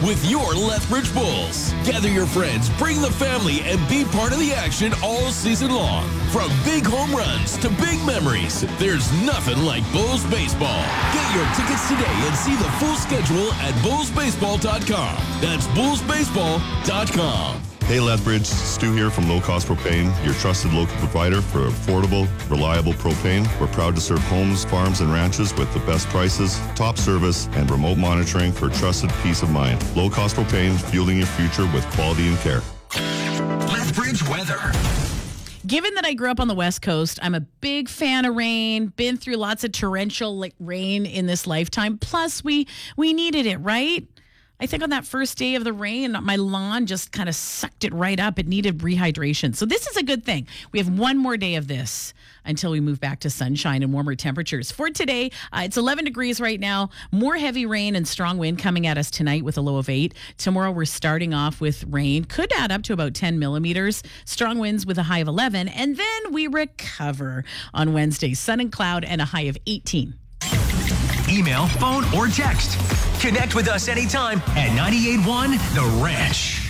with your Lethbridge Bulls. Gather your friends, bring the family, and be part of the action all season long. From big home runs to big memories, there's nothing like Bulls Baseball. Get your tickets today and see the full schedule at bullsbaseball.com. That's bullsbaseball.com. Hey Lethbridge, Stu here from Low Cost Propane, your trusted local provider for affordable, reliable propane. We're proud to serve homes, farms, and ranches with the best prices, top service, and remote monitoring for trusted peace of mind. Low Cost Propane, fueling your future with quality and care. Lethbridge weather. Given that I grew up on the West Coast, I'm a big fan of rain, been through lots of torrential rain in this lifetime. Plus, we needed it, right? I think on that first day of the rain, my lawn just kind of sucked it right up. It needed rehydration. So this is a good thing. We have one more day of this until we move back to sunshine and warmer temperatures. For today, it's 11 degrees right now. More heavy rain and strong wind coming at us tonight with a low of 8. Tomorrow, we're starting off with rain. Could add up to about 10 millimeters. Strong winds with a high of 11. And then we recover on Wednesday. Sun and cloud and a high of 18. Email, phone, or text. Connect with us anytime at 98.1 The Ranch.